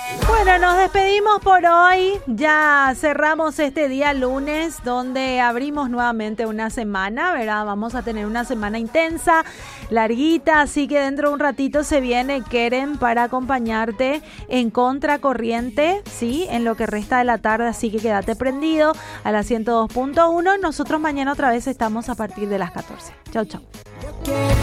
Bueno, nos despedimos por hoy. Ya cerramos este día lunes, donde abrimos nuevamente una semana, ¿verdad? Vamos a tener una semana intensa, larguita, así que dentro de un ratito se viene Keren para acompañarte en contracorriente, ¿sí? En lo que resta de la tarde, así que quédate prendido a la 102.1. Nosotros mañana otra vez estamos a partir de las 14. Chau, chau.